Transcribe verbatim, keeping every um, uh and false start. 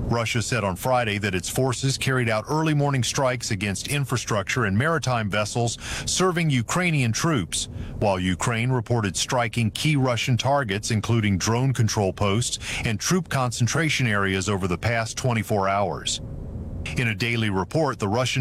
Russia said on Friday that its forces carried out early morning strikes against infrastructure and maritime vessels serving Ukrainian troops, while Ukraine reported striking key Russian targets, including drone control posts and troop concentration areas over the past twenty-four hours. In a daily report, the Russian